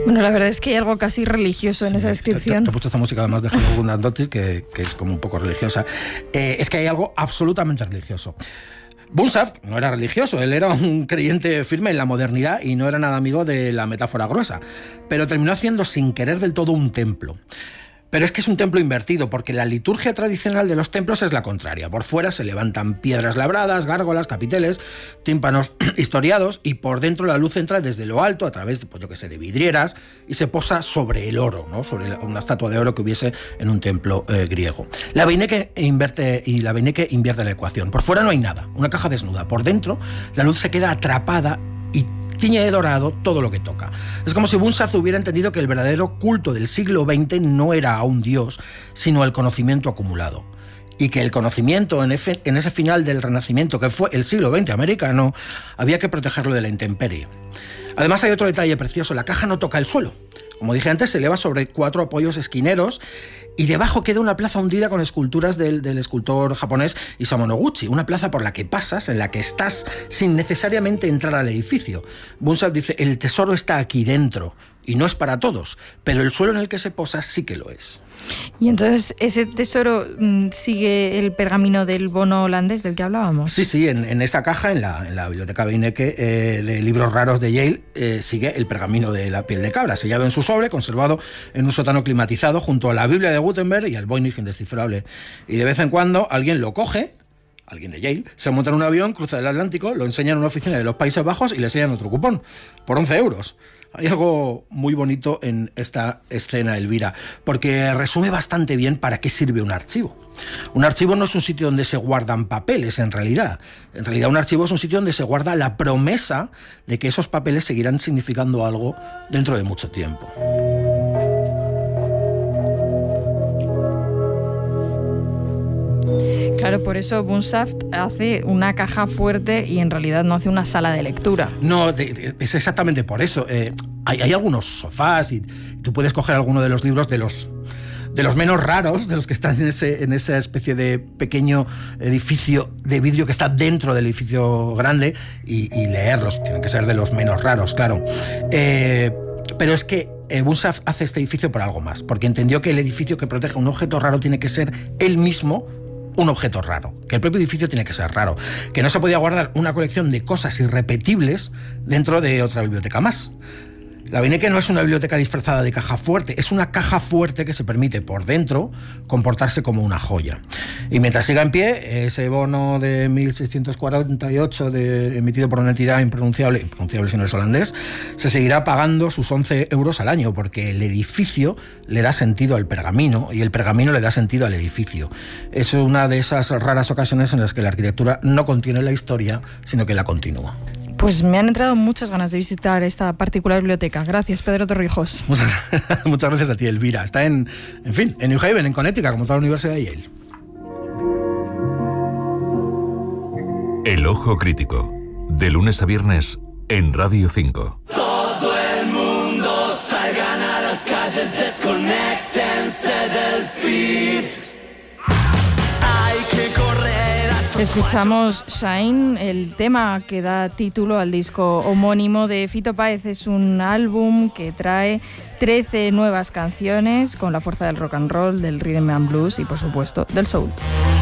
Bueno, la verdad es que hay algo casi religioso en esa descripción. Te he puesto esta música además de Hello Gunnar-Dottir, que es como un poco religiosa. Es que hay algo absolutamente religioso. Bunshaft no era religioso, él era un creyente firme en la modernidad y no era nada amigo de la metáfora gruesa, pero terminó haciendo sin querer del todo un templo. Pero es que es un templo invertido, porque la liturgia tradicional de los templos es la contraria. Por fuera se levantan piedras labradas, gárgolas, capiteles, tímpanos historiados, y por dentro la luz entra desde lo alto a través, pues yo que sé, de vidrieras, y se posa sobre el oro, ¿no? Sobre una estatua de oro que hubiese en un templo griego. La Beinecke invierte la ecuación. Por fuera no hay nada, una caja desnuda. Por dentro la luz se queda atrapada y tiñe de dorado todo lo que toca. Es como si Bunshaft hubiera entendido que el verdadero culto del siglo XX no era a un dios, sino el conocimiento acumulado. Y que el conocimiento en ese final del Renacimiento, que fue el siglo XX americano, había que protegerlo de la intemperie. Además hay otro detalle precioso, la caja no toca el suelo. Como dije antes, se eleva sobre 4 apoyos esquineros y debajo queda una plaza hundida con esculturas del escultor japonés Isamu Noguchi, una plaza por la que pasas, en la que estás, sin necesariamente entrar al edificio. Bunshaft dice, el tesoro está aquí dentro, y no es para todos, pero el suelo en el que se posa sí que lo es. Y entonces, ¿ese tesoro sigue el pergamino del bono holandés del que hablábamos? Sí, en esa caja, en la biblioteca Beinecke de libros raros de Yale, sigue el pergamino de la piel de cabra, sellado en su sobre, conservado en un sótano climatizado junto a la Biblia de Gutenberg y al Voynich indescifrable. Y de vez en cuando alguien lo coge, alguien de Yale, se monta en un avión, cruza el Atlántico, lo enseña en una oficina de los Países Bajos y le enseñan otro cupón, por 11 euros. Hay algo muy bonito en esta escena, Elvira, porque resume bastante bien para qué sirve un archivo. Un archivo no es un sitio donde se guardan papeles, en realidad. En realidad, un archivo es un sitio donde se guarda la promesa de que esos papeles seguirán significando algo dentro de mucho tiempo. Claro, por eso Bunshaft hace una caja fuerte y en realidad no hace una sala de lectura. No, es exactamente por eso. Hay algunos sofás y tú puedes coger alguno de los libros de los menos raros, de los que están en esa especie de pequeño edificio de vidrio que está dentro del edificio grande y leerlos. Tienen que ser de los menos raros, claro. Pero es que Bunshaft hace este edificio por algo más, porque entendió que el edificio que protege un objeto raro tiene que ser él mismo un objeto raro, que el propio edificio tiene que ser raro, que no se podía guardar una colección de cosas irrepetibles dentro de otra biblioteca más. La Beinecke no es una biblioteca disfrazada de caja fuerte, es una caja fuerte que se permite por dentro comportarse como una joya. Y mientras siga en pie, ese bono de 1648 emitido por una entidad impronunciable si no es holandés, se seguirá pagando sus 11 euros al año, porque el edificio le da sentido al pergamino y el pergamino le da sentido al edificio. Es una de esas raras ocasiones en las que la arquitectura no contiene la historia, sino que la continúa. Pues me han entrado muchas ganas de visitar esta particular biblioteca. Gracias, Pedro Torrijos. Muchas gracias a ti, Elvira. Está en New Haven, en Connecticut, como toda la Universidad de Yale. El Ojo Crítico, de lunes a viernes en Radio 5. Todo el mundo salgan a las calles, desconéctense del feed. Hay que correr. Escuchamos Shine, el tema que da título al disco homónimo de Fito Páez. Es un álbum que trae 13 nuevas canciones con la fuerza del rock and roll, del rhythm and blues y, por supuesto, del soul.